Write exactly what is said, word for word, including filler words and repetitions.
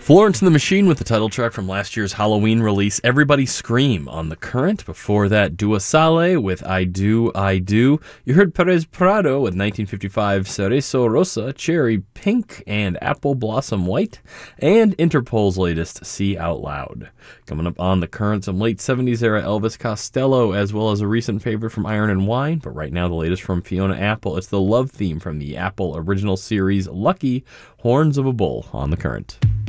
Florence and the Machine with the title track from last year's Halloween release, Everybody Scream, on The Current. Before that, Dua Sale with I Do, I Do. You heard Perez Prado with nineteen fifty-five Cerezo Rosa, Cherry Pink, and Apple Blossom White. And Interpol's latest, See Out Loud. Coming up on The Current, some late seventies era Elvis Costello, as well as a recent favorite from Iron and Wine. But right now, the latest from Fiona Apple. It's the love theme from the Apple original series, Lucky, Horns of a Bull, on The Current.